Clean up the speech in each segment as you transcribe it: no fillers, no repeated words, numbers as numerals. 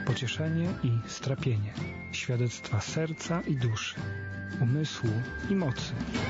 pocieszenie i strapienie, świadectwa serca i duszy, umysłu i mocy.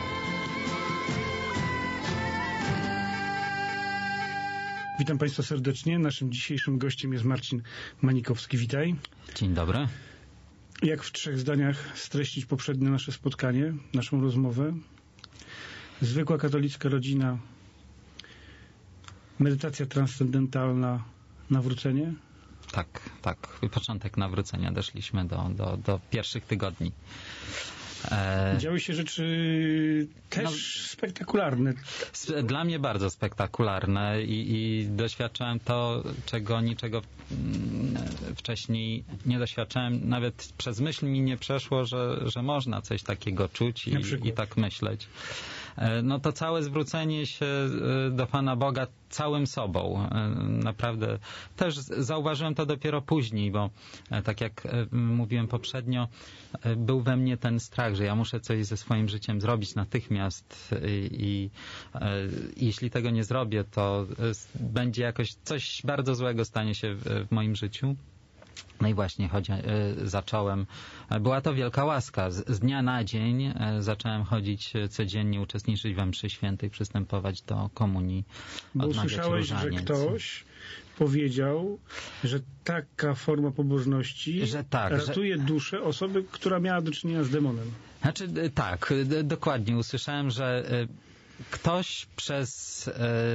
Witam Państwa serdecznie. Naszym dzisiejszym gościem jest Marcin Manikowski. Witaj. Dzień dobry. Jak w 3 zdaniach streścić poprzednie nasze spotkanie, naszą rozmowę? Zwykła katolicka rodzina, medytacja transcendentalna, nawrócenie? Tak. Początek nawrócenia. Doszliśmy do pierwszych tygodni. Działy się rzeczy też spektakularne. Dla mnie bardzo spektakularne i doświadczałem to, czego niczego wcześniej nie doświadczałem. Nawet przez myśl mi nie przeszło, że można coś takiego czuć i tak myśleć. No to całe zwrócenie się do Pana Boga całym sobą. Naprawdę też zauważyłem to dopiero później, bo tak jak mówiłem poprzednio, był we mnie ten strach, że ja muszę coś ze swoim życiem zrobić natychmiast i jeśli tego nie zrobię, to będzie jakoś coś bardzo złego stanie się w moim życiu. No i właśnie zacząłem, była to wielka łaska. Z dnia na dzień zacząłem chodzić codziennie, uczestniczyć we mszy świętej, przystępować do komunii. Bo usłyszałeś, że ktoś powiedział, że taka forma pobożności ratuje duszę osoby, która miała do czynienia z demonem. Znaczy tak, dokładnie. Usłyszałem, że ktoś przez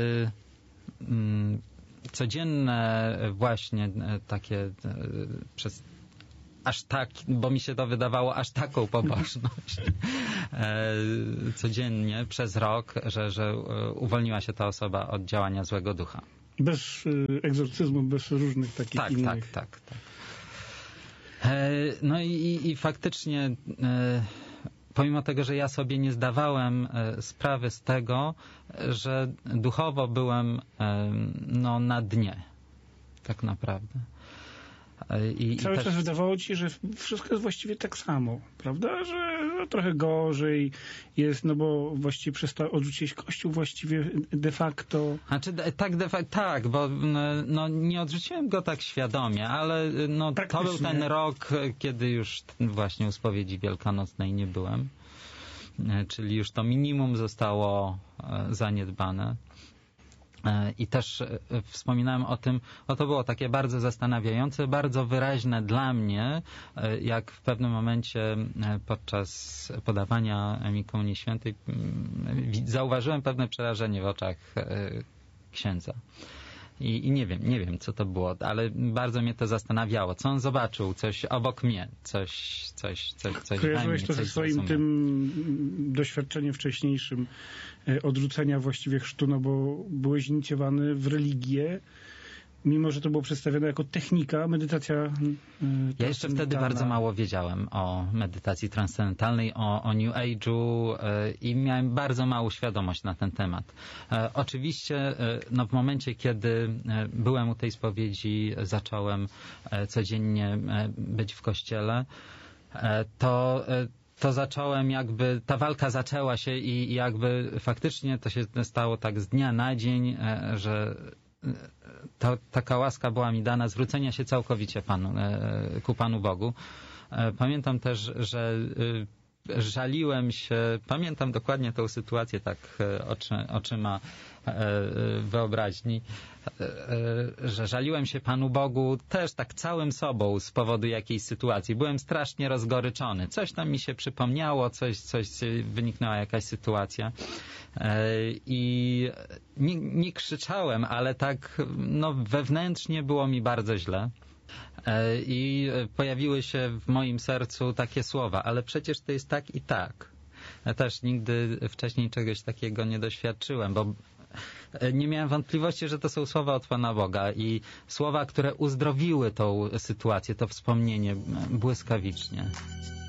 codzienne właśnie takie przez aż tak, bo mi się to wydawało aż taką pobożność codziennie przez rok, że uwolniła się ta osoba od działania złego ducha. Bez egzorcyzmu, bez różnych takich innych. Tak. No i faktycznie pomimo tego, że ja sobie nie zdawałem sprawy z tego, że duchowo byłem na dnie. Tak naprawdę. Cały czas wydawało ci się, że wszystko jest właściwie tak samo, prawda? Że trochę gorzej jest, no bo właściwie odrzuciłeś Kościół właściwie de facto. Znaczy, tak, bo nie odrzuciłem go tak świadomie, ale to był ten rok, kiedy już właśnie u spowiedzi wielkanocnej nie byłem. Czyli już to minimum zostało zaniedbane. I też wspominałem o tym, to było takie bardzo zastanawiające, bardzo wyraźne dla mnie, jak w pewnym momencie podczas podawania mi Komunii Świętej zauważyłem pewne przerażenie w oczach księdza. I nie wiem, co to było, ale bardzo mnie to zastanawiało. Co on zobaczył? Coś obok mnie, coś kojarzyłeś to ze swoim tym doświadczeniem wcześniejszym odrzucenia właściwie chrztu, no bo byłeś inicjowany w religię, mimo że to było przedstawione jako technika, medytacja Ja jeszcze wtedy bardzo mało wiedziałem o medytacji transcendentalnej, o New Age'u i miałem bardzo małą świadomość na ten temat. Oczywiście w momencie, kiedy byłem u tej spowiedzi, zacząłem codziennie być w kościele, to zacząłem ta walka zaczęła się i jakby faktycznie to się stało tak z dnia na dzień, że taka łaska była mi dana zwrócenia się całkowicie ku Panu Bogu. Pamiętam też, że żaliłem się, pamiętam dokładnie tę sytuację tak oczyma wyobraźni, że żaliłem się Panu Bogu też tak całym sobą z powodu jakiejś sytuacji. Byłem strasznie rozgoryczony. Coś tam mi się przypomniało, coś wyniknęła jakaś sytuacja. I nie krzyczałem, ale tak wewnętrznie było mi bardzo źle. I pojawiły się w moim sercu takie słowa, ale przecież to jest tak i tak. Ja też nigdy wcześniej czegoś takiego nie doświadczyłem, bo nie miałem wątpliwości, że to są słowa od Pana Boga i słowa, które uzdrowiły tą sytuację, to wspomnienie błyskawicznie.